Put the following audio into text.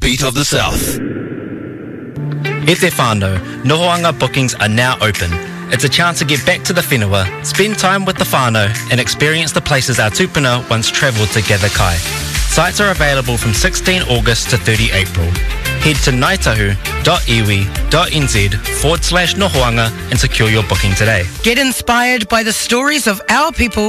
Beat of the South. E te whānau, Nohoanga bookings are now open. It's a chance to get back to the whenua, spend time with the whānau, and experience the places our tupuna once travelled to gather kai. Sites are available from 16 August to 30 April. Head to ngaitahu.iwi.nz/Nohoanga and secure your booking today. Get inspired by the stories of our people